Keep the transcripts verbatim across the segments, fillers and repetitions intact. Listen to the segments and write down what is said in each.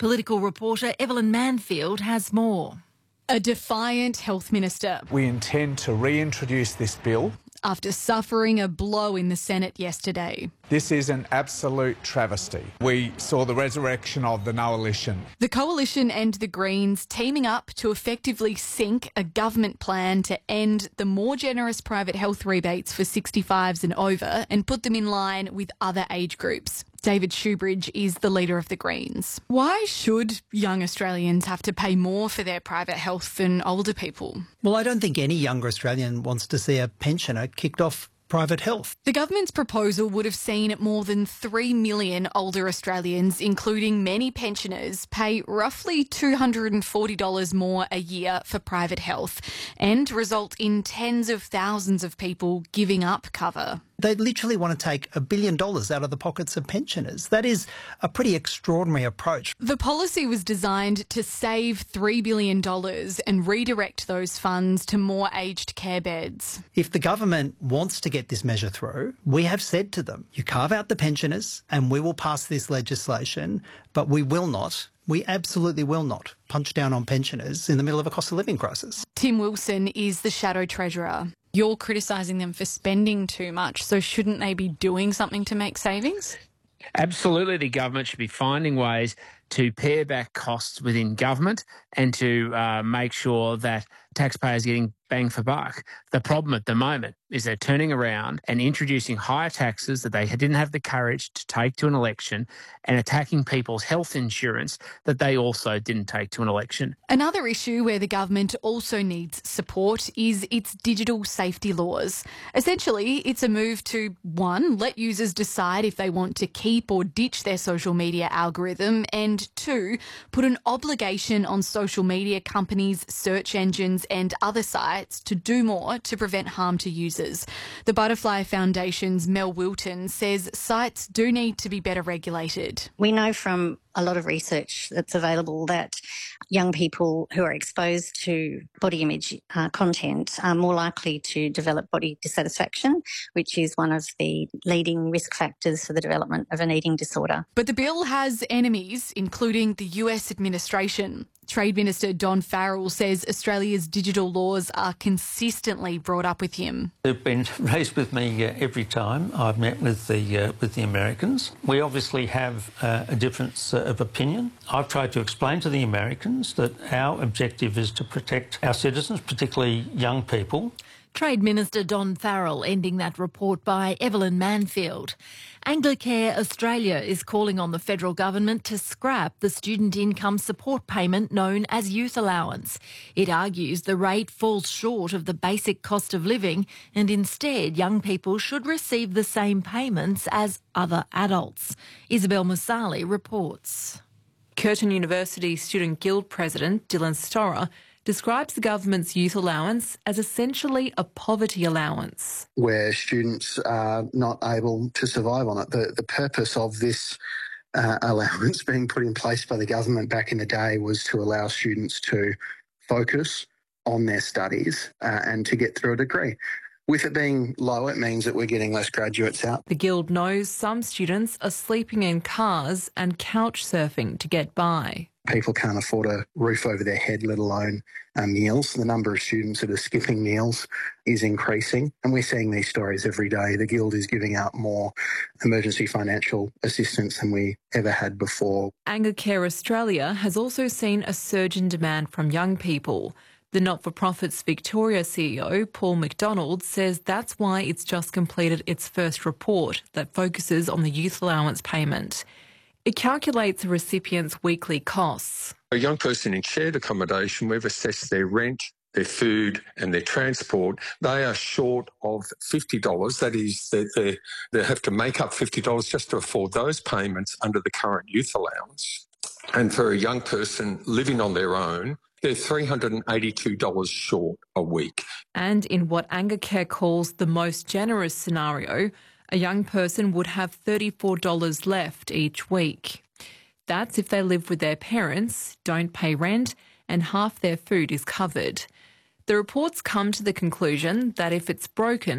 Political reporter Evelyn Manfield has more. A defiant health minister. We intend to reintroduce this bill After suffering a blow in the Senate yesterday. This is an absolute travesty. We saw the resurrection of the coalition. The Coalition and the Greens teaming up to effectively sink a government plan to end the more generous private health rebates for sixty-fives and over and put them in line with other age groups. David Shoebridge is the leader of the Greens. Why should young Australians have to pay more for their private health than older people? Well, I don't think any younger Australian wants to see a pensioner kicked off private health. The government's proposal would have seen more than three million older Australians, including many pensioners, pay roughly two hundred forty dollars more a year for private health and result in tens of thousands of people giving up cover. They literally want to take a billion dollars out of the pockets of pensioners. That is a pretty extraordinary approach. The policy was designed to save three billion dollars and redirect those funds to more aged care beds. If the government wants to get this measure through, we have said to them, you carve out the pensioners and we will pass this legislation, but we will not, we absolutely will not punch down on pensioners in the middle of a cost of living crisis. Tim Wilson is the Shadow Treasurer. You're criticising them for spending too much, so shouldn't they be doing something to make savings? Absolutely, the government should be finding ways to pare back costs within government and to uh, make sure that taxpayers are getting bang for buck. The problem at the moment is they're turning around and introducing higher taxes that they didn't have the courage to take to an election and attacking people's health insurance that they also didn't take to an election. Another issue where the government also needs support is its digital safety laws. Essentially, it's a move to, one, let users decide if they want to keep or ditch their social media algorithm, and two, put an obligation on social media companies, search engines and other sites to do more to prevent harm to users. The Butterfly Foundation's Mel Wilton says sites do need to be better regulated. We know from a lot of research that's available that young people who are exposed to body image uh, content are more likely to develop body dissatisfaction, which is one of the leading risk factors for the development of an eating disorder. But the bill has enemies, including the U S administration. Trade Minister Don Farrell says Australia's digital laws are consistently brought up with him. They've been raised with me uh, every time I've met with the uh, with the Americans. We obviously have uh, a difference uh, of opinion. I've tried to explain to the Americans that our objective is to protect our citizens, particularly young people. Trade Minister Don Farrell ending that report by Evelyn Manfield. Anglicare Australia is calling on the federal government to scrap the student income support payment known as youth allowance. It argues the rate falls short of the basic cost of living and instead young people should receive the same payments as other adults. Isabel Musali reports. Curtin University Student Guild President Dylan Storer describes the government's youth allowance as essentially a poverty allowance. Where students are not able to survive on it. The, the purpose of this uh, allowance being put in place by the government back in the day was to allow students to focus on their studies uh, and to get through a degree. With it being low, it means that we're getting less graduates out. The Guild knows some students are sleeping in cars and couch surfing to get by. People can't afford a roof over their head, let alone uh, meals. The number of students that are skipping meals is increasing, and we're seeing these stories every day. The Guild is giving out more emergency financial assistance than we ever had before. Anglicare Australia has also seen a surge in demand from young people. The not-for-profit's Victoria C E O, Paul McDonald, says that's why it's just completed its first report that focuses on the youth allowance payment. It calculates a recipient's weekly costs. A young person in shared accommodation, we've assessed their rent, their food and their transport. They are short of fifty dollars. That is, they, they, they have to make up fifty dollars just to afford those payments under the current youth allowance. And for a young person living on their own, they're three hundred eighty-two dollars short a week. And in what Anglicare calls the most generous scenario, a young person would have thirty-four dollars left each week. That's if they live with their parents, don't pay rent, and half their food is covered. The reports come to the conclusion that if it's broken,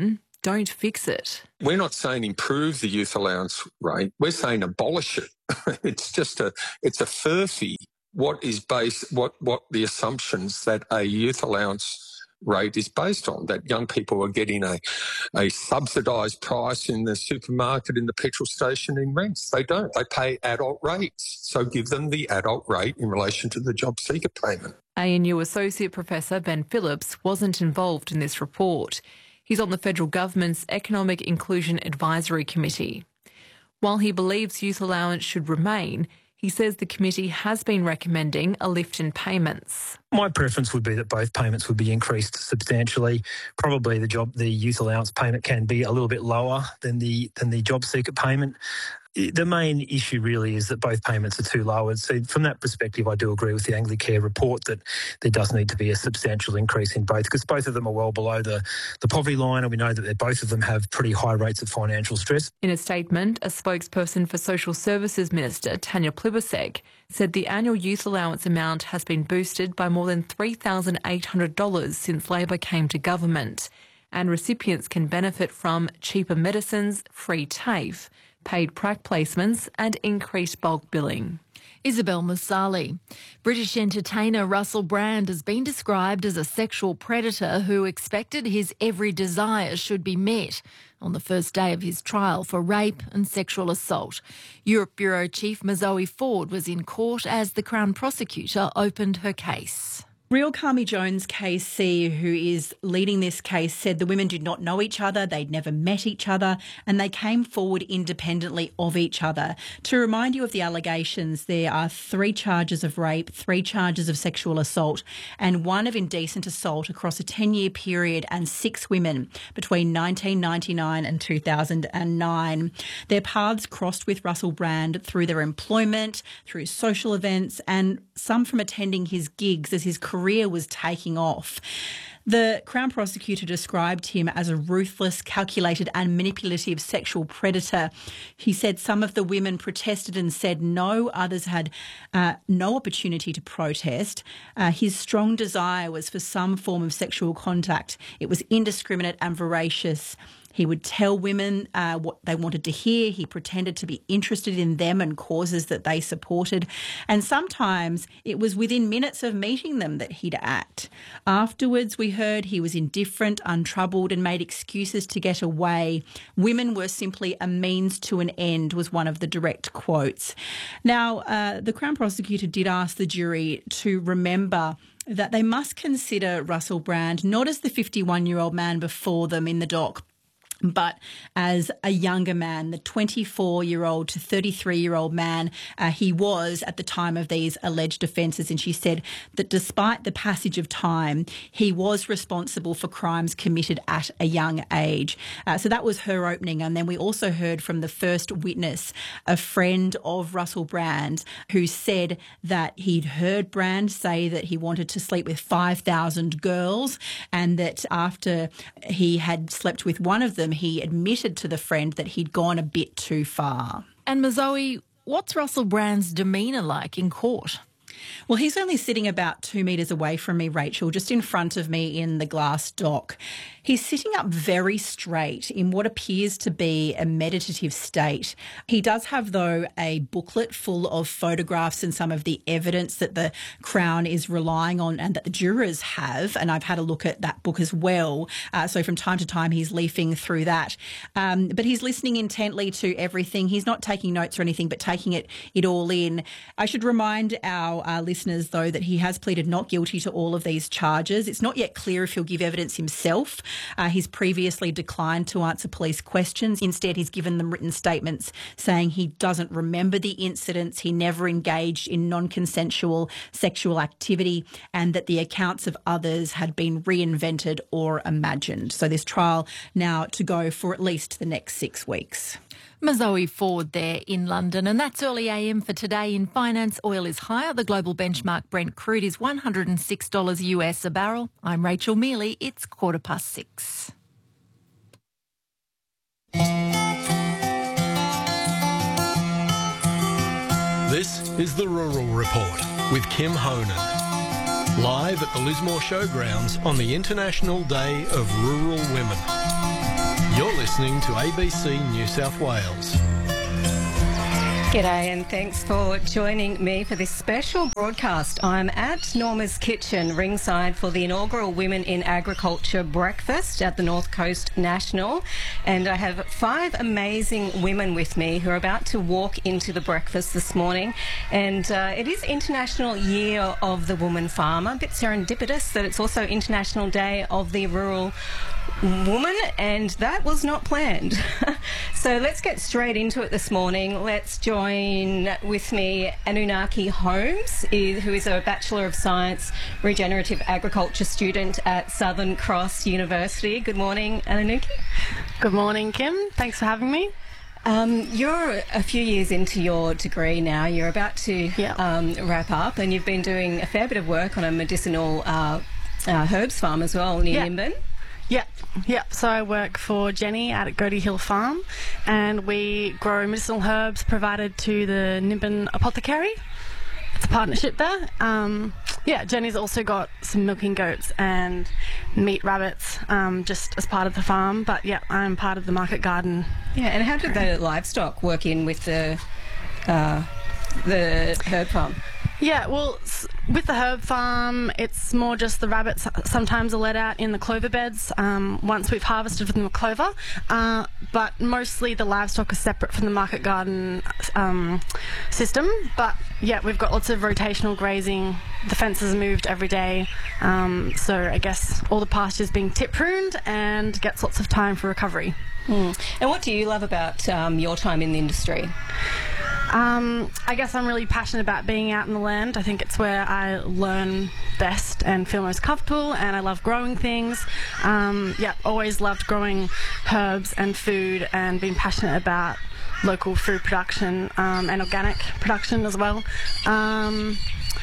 don't fix it. We're not saying improve the youth allowance rate. We're saying abolish it. It's just a, it's a furphy. What is based, what, what the assumptions that a youth allowance rate is based on, that young people are getting a, a subsidised price in the supermarket, in the petrol station, in rents. They don't. They pay adult rates. So give them the adult rate in relation to the job seeker payment. A N U Associate Professor Ben Phillips wasn't involved in this report. He's on the federal government's Economic Inclusion Advisory Committee. While he believes youth allowance should remain, he says the committee has been recommending a lift in payments. My preference would be that both payments would be increased substantially. Probably the job, the youth allowance payment can be a little bit lower than the than the job seeker payment. The main issue really is that both payments are too low. And so from that perspective, I do agree with the Anglicare report that there does need to be a substantial increase in both, because both of them are well below the, the poverty line, and we know that both of them have pretty high rates of financial stress. In a statement, a spokesperson for Social Services Minister Tanya Plibersek said the annual youth allowance amount has been boosted by more than three thousand eight hundred dollars since Labor came to government, and recipients can benefit from cheaper medicines, free TAFE, paid prac placements and increased bulk billing. Isabel Musali. British entertainer Russell Brand has been described as a sexual predator who expected his every desire should be met on the first day of his trial for rape and sexual assault. Europe Bureau Chief Mazoe Ford was in court as the Crown prosecutor opened her case. Real Carmi Jones K C, who is leading this case, said the women did not know each other, they'd never met each other, and they came forward independently of each other. To remind you of the allegations, there are three charges of rape, three charges of sexual assault, and one of indecent assault across a ten-year period, and six women between nineteen ninety-nine and two thousand nine. Their paths crossed with Russell Brand through their employment, through social events, and some from attending his gigs as his career was taking off. The Crown prosecutor described him as a ruthless, calculated and manipulative sexual predator. He said some of the women protested and said no, others had uh, no opportunity to protest. Uh, his strong desire was for some form of sexual contact. It was indiscriminate and voracious. He would tell women uh, what they wanted to hear. He pretended to be interested in them and causes that they supported. And sometimes it was within minutes of meeting them that he'd act. Afterwards, we heard he was indifferent, untroubled, and made excuses to get away. Women were simply a means to an end, was one of the direct quotes. Now, uh, the Crown prosecutor did ask the jury to remember that they must consider Russell Brand not as the fifty-one-year-old man before them in the dock, but as a younger man, the twenty-four-year-old to thirty-three-year-old man uh, he was at the time of these alleged offences. And she said that despite the passage of time, he was responsible for crimes committed at a young age. Uh, so that was her opening. And then we also heard from the first witness, a friend of Russell Brand, who said that he'd heard Brand say that he wanted to sleep with five thousand girls, and that after he had slept with one of them, he admitted to the friend that he'd gone a bit too far. And Mazoe, what's Russell Brand's demeanour like in court? Well, he's only sitting about two metres away from me, Rachel, just in front of me in the glass dock. He's sitting up very straight in what appears to be a meditative state. He does have, though, a booklet full of photographs and some of the evidence that the Crown is relying on and that the jurors have, and I've had a look at that book as well. Uh, so from time to time he's leafing through that. Um, but he's listening intently to everything. He's not taking notes or anything, but taking it, it all in. I should remind our uh, listeners, though, that he has pleaded not guilty to all of these charges. It's not yet clear if he'll give evidence himself. Uh, he's previously declined to answer police questions. Instead, he's given them written statements saying he doesn't remember the incidents, he never engaged in non-consensual sexual activity, and that the accounts of others had been reinvented or imagined. So this trial now to go for at least the next six weeks. Mazoe Ford there in London. And that's Early A M for today. In finance, oil is higher. The global benchmark Brent crude is one hundred six dollars U S a barrel. I'm Rachel Mealy. It's quarter past six. This is the Rural Report with Kim Honan. Live at the Lismore Showgrounds on the International Day of Rural Women. You're listening to A B C New South Wales. G'day and thanks for joining me for this special broadcast. I'm at Norma's Kitchen, ringside for the inaugural Women in Agriculture breakfast at the North Coast National, and I have five amazing women with me who are about to walk into the breakfast this morning, and uh, it is International Year of the Woman Farmer. A bit serendipitous that it's also International Day of the Rural Woman, and that was not planned. So let's get straight into it this morning. Let's join with me Anunnaki Holmes, who is a Bachelor of Science Regenerative Agriculture student at Southern Cross University. Good morning, Anunnaki. Good morning, Kim. Thanks for having me. Um, you're a few years into your degree now. You're about to yep. um, wrap up, and you've been doing a fair bit of work on a medicinal uh, uh, herbs farm as well near yep. Nimbin. Yep, yep. So I work for Jenny out at Goaty Hill Farm, and we grow medicinal herbs provided to the Nimbin Apothecary. It's a partnership there. Um, yeah, Jenny's also got some milking goats and meat rabbits um, just as part of the farm, but yeah, I'm part of the market garden. Yeah, and how did the livestock work in with the, uh, the herb farm? Yeah, well, with the herb farm, it's more just the rabbits sometimes are let out in the clover beds um, once we've harvested from the clover, uh, but mostly the livestock is separate from the market garden um, system. But yeah, we've got lots of rotational grazing. The fences are moved every day, um, so I guess all the pastures being tip pruned and gets lots of time for recovery. Mm. And what do you love about um, your time in the industry? Um, I guess I'm really passionate about being out in the land. I think it's where I learn best and feel most comfortable, and I love growing things. Um, yeah, always loved growing herbs and food and being passionate about local food production um, and organic production as well. Um,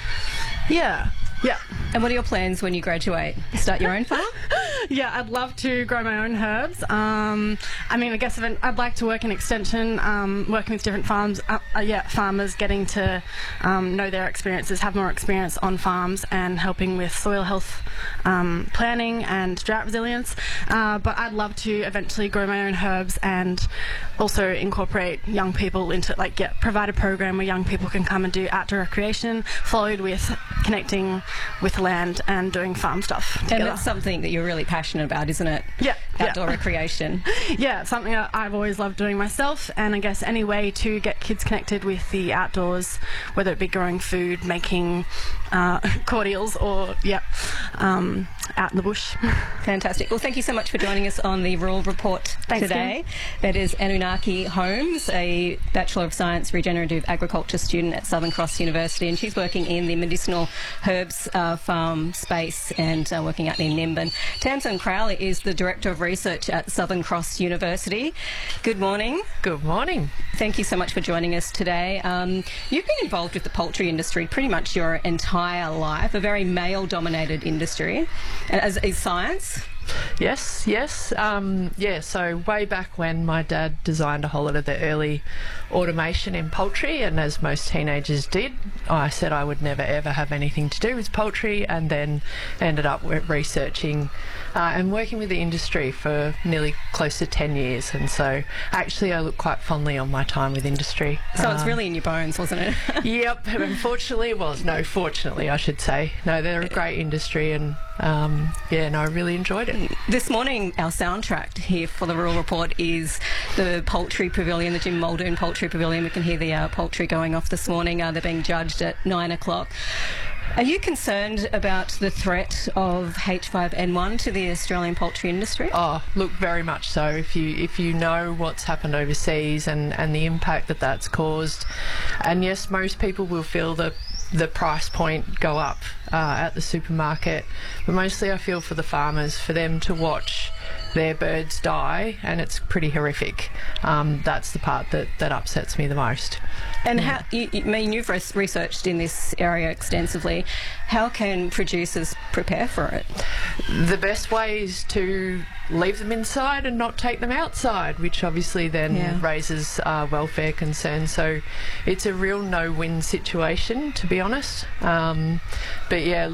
yeah. Yeah. And what are your plans when you graduate? Start your own farm? Yeah, I'd love to grow my own herbs. Um, I mean, I guess if I'd like to work in extension, um, working with different farms, uh, uh, yeah, farmers, getting to um, know their experiences, have more experience on farms, and helping with soil health um, planning and drought resilience. Uh, but I'd love to eventually grow my own herbs and also incorporate young people into, like, yeah, provide a program where young people can come and do outdoor recreation, followed with connecting with land and doing farm stuff together. And that's something that you're really passionate about, isn't it? Yeah. Outdoor yeah. recreation. Yeah, something that I've always loved doing myself, and I guess any way to get kids connected with the outdoors, whether it be growing food, making uh, cordials, or, yeah, um, out in the bush. Fantastic. Well, thank you so much for joining us on the Rural Report Thanks, today. Kim. That is Anunnaki Holmes, a Bachelor of Science Regenerative Agriculture student at Southern Cross University, and she's working in the medicinal herbs uh, farm space and uh, working out in Nimbin. Tamsin Crowley is the Director of Research at Southern Cross University. Good morning. Good morning. Thank you so much for joining us today. Um, you've been involved with the poultry industry pretty much your entire life, a very male-dominated industry. As is science? Yes, yes. Um, yeah, so way back when my dad designed a whole lot of the early automation in poultry, and as most teenagers did, I said I would never ever have anything to do with poultry, and then ended up researching uh, and working with the industry for nearly close to ten years. And so actually I look quite fondly on my time with industry. So um, it's really in your bones, wasn't it? Yep, unfortunately, well, no, fortunately I should say. No, they're a great industry, and um, yeah, no, I really enjoyed it. This morning, our soundtrack here for the Rural Report is the Poultry Pavilion, the Jim Muldoon Poultry Pavilion. We can hear the uh, poultry going off this morning. Uh, they're being judged at nine o'clock. Are you concerned about the threat of H five N one to the Australian poultry industry? Oh, look, very much so. If you if you know what's happened overseas and, and the impact that that's caused, and yes, most people will feel the the price point go up uh, at the supermarket, but mostly I feel for the farmers, for them to watch their birds die, and it's pretty horrific. Um, that's the part that, that upsets me the most. And how, you, you, I mean, you've res- researched in this area extensively. How can producers prepare for it? The best way is to leave them inside and not take them outside, which obviously then yeah. raises uh, welfare concerns. So it's a real no-win situation, to be honest. Um, but yeah, look,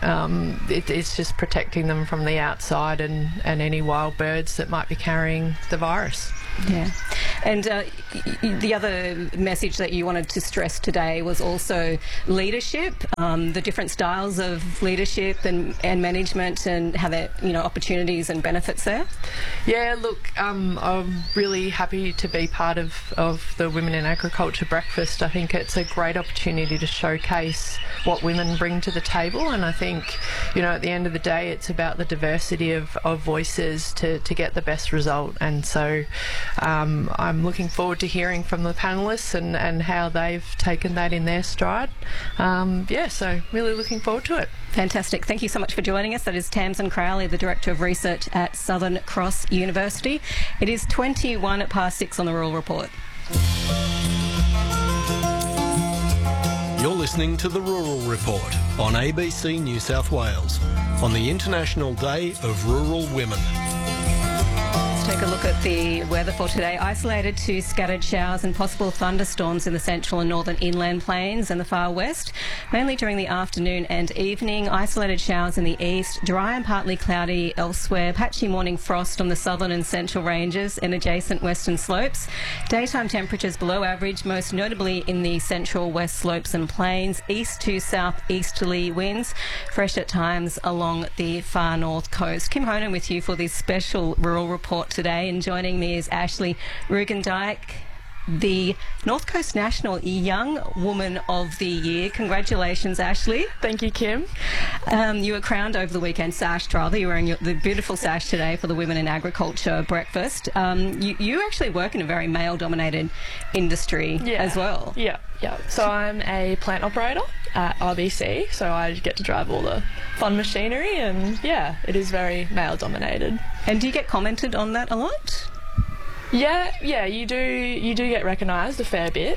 Um, it, it's just protecting them from the outside and, and any wild birds that might be carrying the virus. Yeah. And uh, y- the other message that you wanted to stress today was also leadership, um, the different styles of leadership and, and management, and how there, you know, opportunities and benefits there. Yeah, look, um, I'm really happy to be part of, of the Women in Agriculture breakfast. I think it's a great opportunity to showcase what women bring to the table, and I think, you know, at the end of the day, it's about the diversity of, of voices to, to get the best result. And so um, I'm looking forward to hearing from the panellists and, and how they've taken that in their stride. Um, yeah, so really looking forward to it. Fantastic. Thank you so much for joining us. That is Tamsin Crowley, the Director of Research at Southern Cross University. It is twenty-one past six on the Rural Report. You're listening to the Rural Report on A B C New South Wales on the International Day of Rural Women. Let's take a look at the weather for today. Isolated to scattered showers and possible thunderstorms in the central and northern inland plains and the far west, mainly during the afternoon and evening. Isolated showers in the east, dry and partly cloudy elsewhere. Patchy morning frost on the southern and central ranges and adjacent western slopes. Daytime temperatures below average, most notably in the central west slopes and plains. East to south easterly winds, fresh at times along the far north coast. Kim Honan with you for this special Rural Report today, and joining me is Ashley Rugendijk, the North Coast National Young Woman of the Year. Congratulations, Ashley. Thank you, Kim. Um, you were crowned over the weekend, sashed rather. You were wearing your, the beautiful sash today for the Women in Agriculture breakfast. Um, you, you actually work in a very male-dominated industry yeah. as well. Yeah, yeah. So I'm a plant operator at R B C, so I get to drive all the fun machinery, and yeah, it is very male-dominated. And do you get commented on that a lot? Yeah, yeah, you do. You do get recognised a fair bit.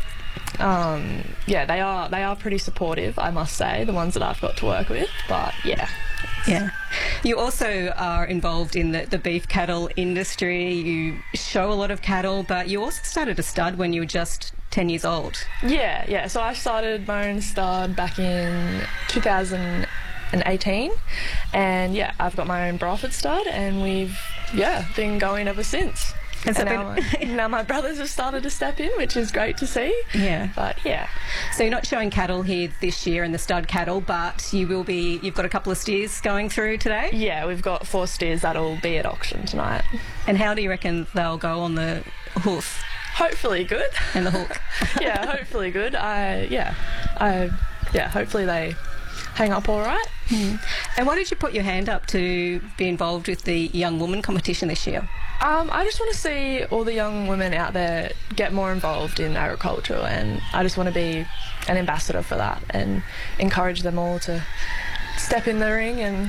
Um, yeah, they are they are pretty supportive, I must say, the ones that I've got to work with. But yeah, yeah. You also are involved in the, the beef cattle industry. You show a lot of cattle, but you also started a stud when you were just ten years old. Yeah, yeah. So I started my own stud back in two thousand eighteen, and yeah, I've got my own Baroffe stud, and we've yeah been going ever since. And, and now, my, now my brothers have started to step in, which is great to see. Yeah. But yeah. So you're not showing cattle here this year in the stud cattle, but you will be, you've got a couple of steers going through today? Yeah, we've got four steers that'll be at auction tonight. And how do you reckon they'll go on the hoof? Hopefully good. And the hook? Yeah, hopefully good. I, yeah, I, yeah, hopefully they hang up all right. Mm. And why did you put your hand up to be involved with the Young Woman competition this year? Um, I just want to see all the young women out there get more involved in agriculture, and I just want to be an ambassador for that and encourage them all to step in the ring and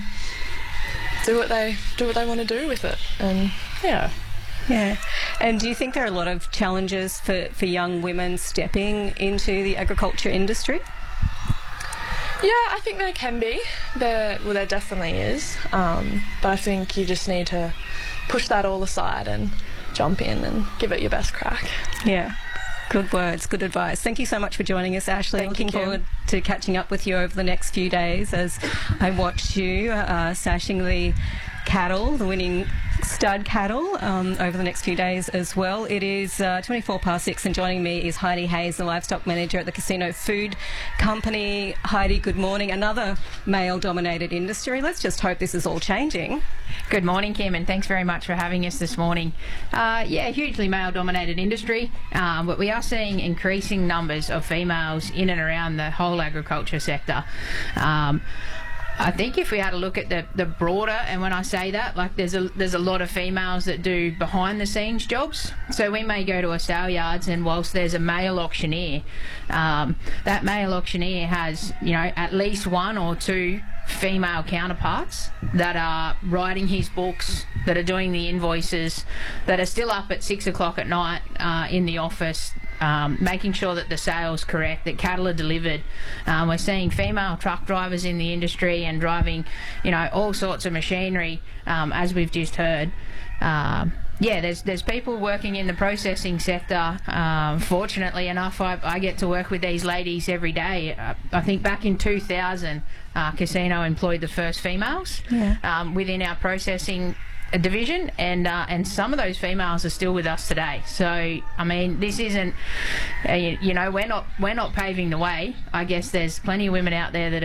do what they do what they want to do with it. And yeah. Yeah. And do you think there are a lot of challenges for, for young women stepping into the agriculture industry? Yeah, I think there can be. There, well, there definitely is. Um, but I think you just need to push that all aside and jump in and give it your best crack. Yeah. Good words, good advice. Thank you so much for joining us, Ashley. Thank Looking you, forward to catching up with you over the next few days as I watch you uh, sashing the cattle, the winning stud cattle, um, over the next few days as well. It is uh, twenty-four past six, and joining me is Heidi Hayes, the livestock manager at the Casino Food Company. Heidi, good morning. Another male-dominated industry. Let's just hope this is all changing. Good morning, Kim, and thanks very much for having us this morning. Uh, yeah, hugely male-dominated industry, um, but we are seeing increasing numbers of females in and around the whole agriculture sector. Um, I think if we had a look at the, the broader, and when I say that, like there's a there's a lot of females that do behind the scenes jobs. So we may go to a sale yards, and whilst there's a male auctioneer, um, that male auctioneer has, you know, at least one or two female counterparts that are writing his books, that are doing the invoices, that are still up at six o'clock at night uh, in the office, Um, making sure that the sale's correct, that cattle are delivered. Um, we're seeing female truck drivers in the industry and driving, you know, all sorts of machinery, um, as we've just heard. Um, Yeah, there's there's people working in the processing sector. Um, fortunately enough, I, I get to work with these ladies every day. Uh, I think back in two thousand, uh, Casino employed the first females Yeah. um, within our processing division, and uh, and some of those females are still with us today. So I mean, this isn't, uh, you, you know, we're not we're not paving the way. I guess there's plenty of women out there that